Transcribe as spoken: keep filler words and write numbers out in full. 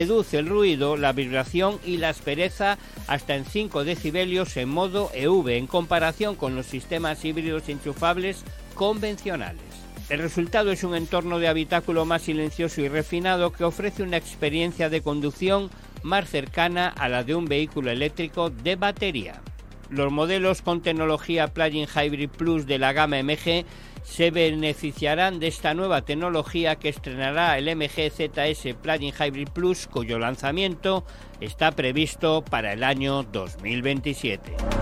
Reduce el ruido, la vibración y la aspereza hasta en cinco decibelios en modo E V en comparación con los sistemas híbridos enchufables convencionales. El resultado es un entorno de habitáculo más silencioso y refinado que ofrece una experiencia de conducción más cercana a la de un vehículo eléctrico de batería. Los modelos con tecnología Plug-in Hybrid Plus de la gama M G se beneficiarán de esta nueva tecnología que estrenará el M G Z S Plug-in Hybrid Plus, cuyo lanzamiento está previsto para el año dos mil veintisiete.